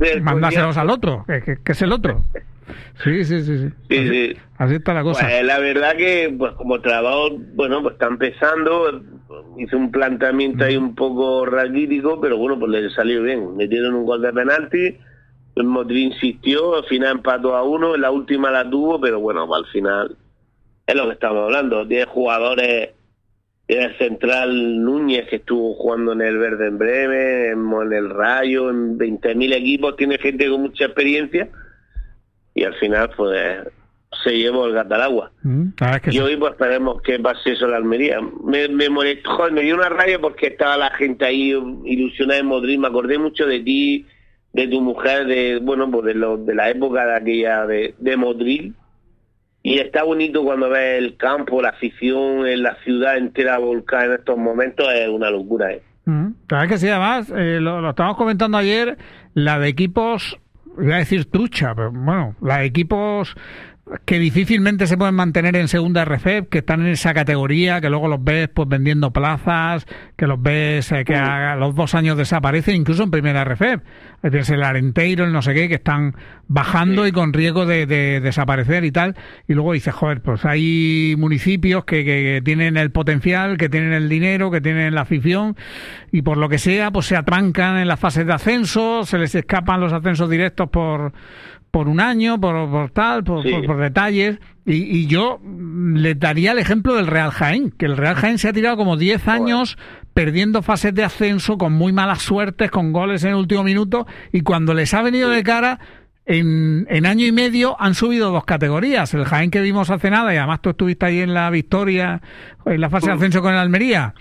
Mandárselos al otro, que es el otro. Sí. Sí. Así está la cosa. Pues la verdad que, pues como trabajo, bueno, pues está empezando, hizo un planteamiento ahí un poco raquítico, pero bueno, pues le salió bien. Metieron un gol de penalti, el Modric insistió, al final empató a 1, en la última la tuvo, pero bueno, pues al final es lo que estamos hablando. 10 jugadores, el central Núñez, que estuvo jugando en el Werder Bremen, en el Rayo, en 20.000 equipos, tiene gente con mucha experiencia, y al final pues se llevó el gato al agua. Y hoy pues esperemos que pase eso en la Almería. Me molestó, joder, me dio una rabia porque estaba la gente ahí ilusionada en Modric. Me acordé mucho de ti, de tu mujer, de la época de aquella de Modric. Y está bonito cuando ves el campo, la afición, en la ciudad entera volcada en estos momentos, es una locura. Claro que sí, además, lo estábamos comentando ayer, la de equipos, iba a decir trucha, pero bueno, la de equipos que difícilmente se pueden mantener en segunda RFEP, que están en esa categoría, que luego los ves pues vendiendo plazas, que los ves que a los 2 años desaparecen, incluso en primera RFEP. Es el Arenteiro, el no sé qué, que están bajando y con riesgo de desaparecer y tal. Y luego dices, joder, pues hay municipios que tienen el potencial, que tienen el dinero, que tienen la afición, y por lo que sea, pues se atrancan en las fases de ascenso, se les escapan los ascensos directos por un año, por detalles, y yo le daría el ejemplo del Real Jaén, que el Real Jaén se ha tirado como 10 años perdiendo fases de ascenso, con muy malas suertes, con goles en el último minuto, y cuando les ha venido de cara, en año y medio han subido 2 categorías. El Jaén que vimos hace nada, y además tú estuviste ahí en la victoria, en la fase de ascenso con el Almería,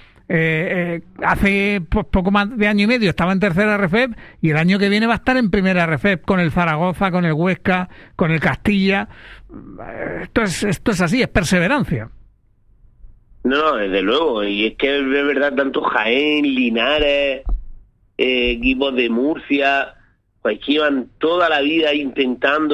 hace poco más de año y medio estaba en tercera RFEP, y el año que viene va a estar en primera RFEP con el Zaragoza, con el Huesca, con el Castilla. Esto es así, es perseverancia. No, desde luego, y es que de verdad tanto Jaén, Linares, equipos de Murcia, pues que iban toda la vida intentando,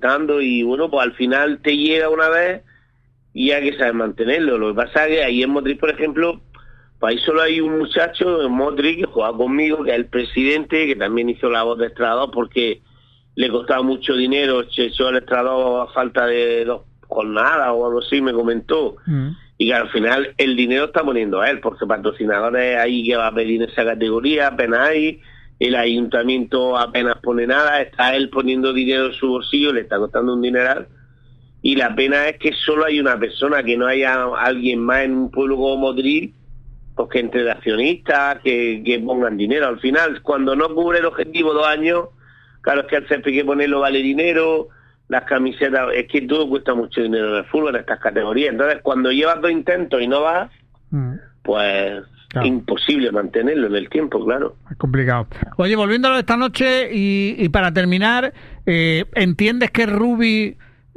y bueno, pues al final te llega una vez y hay que saber mantenerlo. Lo que pasa es que ahí en Modric, por ejemplo, pues ahí solo hay un muchacho en Modric que juega conmigo, que es el presidente, que también hizo la voz de Estrador porque le costaba mucho dinero, se echó al Estrador a falta de 2 jornadas o algo así, me comentó. Y que al final el dinero está poniendo a él, porque patrocinadores ahí que va a pedir en esa categoría apenas hay, el ayuntamiento apenas pone nada, está él poniendo dinero en su bolsillo, le está costando un dineral, y la pena es que solo hay una persona, que no haya alguien más en un pueblo como Modric, pues que entre accionistas, que pongan dinero. Al final, cuando no cubre el objetivo 2 años, claro, es que al césped hay que ponerlo vale dinero, las camisetas, es que todo cuesta mucho dinero en el fútbol, en estas categorías. Entonces, cuando llevas 2 intentos y no vas, pues claro, imposible mantenerlo en el tiempo, claro. Es complicado. Oye, volviendo a lo de esta noche, y para terminar, ¿entiendes que Rubi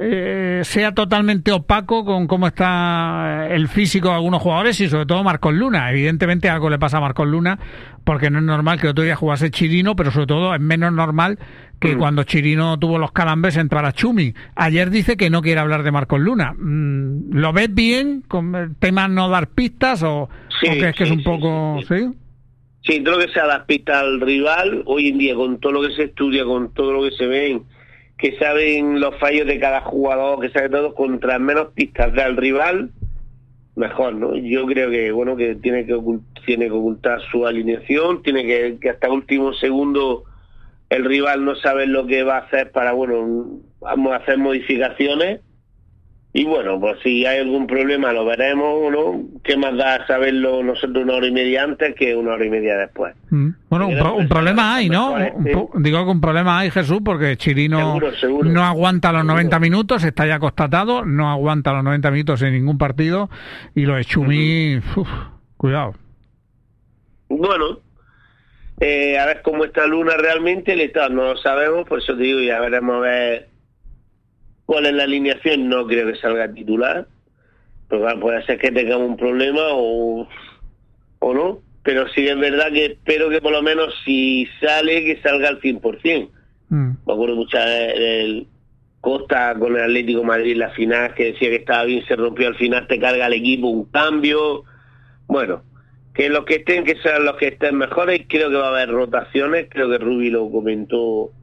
sea totalmente opaco con cómo está el físico de algunos jugadores, y sobre todo Marcos Luna? Evidentemente algo le pasa a Marcos Luna, porque no es normal que otro día jugase Chirino, pero sobre todo es menos normal que cuando Chirino tuvo los calambres entrara Chumi. Ayer dice que no quiere hablar de Marcos Luna. ¿Lo ves bien con el tema no dar pistas, o crees que es un poco... Sí, todo lo que sea dar pistas al rival, hoy en día, con todo lo que se estudia, con todo lo que se ve, que saben los fallos de cada jugador, que sabe todo, contra menos pistas del rival, mejor, ¿no? Yo creo que, bueno, que tiene que ocultar su alineación, tiene que hasta último segundo el rival no sabe lo que va a hacer para, bueno, vamos a hacer modificaciones, y bueno, pues si hay algún problema lo veremos, ¿no? ¿Qué más da saberlo nosotros 1 hora y media antes que 1 hora y media después? Bueno, un problema hay, ¿no? Digo que un problema hay, Jesús, porque Chirino seguro. No aguanta los 90 minutos, está ya constatado, no aguanta los 90 minutos en ningún partido, y lo de Chumi, cuidado. Bueno, a ver cómo está Luna realmente, el estado no lo sabemos, por eso te digo, ya veremos a ver cuál es la alineación. No creo que salga titular, pero bueno, puede ser que tengamos un problema o no, pero sí es verdad que espero que por lo menos si sale, que salga al 100%. Me acuerdo mucho del Costa con el Atlético de Madrid en la final, que decía que estaba bien, se rompió al final, te carga el equipo, un cambio. Bueno, que los que estén, que sean los que estén mejores. Creo que va a haber rotaciones, creo que Rubi lo comentó